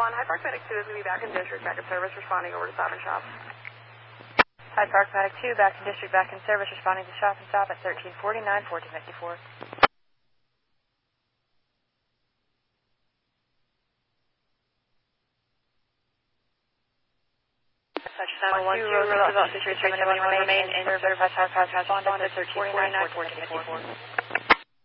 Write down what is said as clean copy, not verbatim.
Hyde Park Medic 2 is going to be back in district, back in service, responding over to Stop and Shop. Hyde Park Medic 2, back in district, back in service, responding to Shop and Stop at 1349, 1454. Such 712, Roosevelt, District 371, remain in service, Hyde Park Medic, responding to 1349, 1454.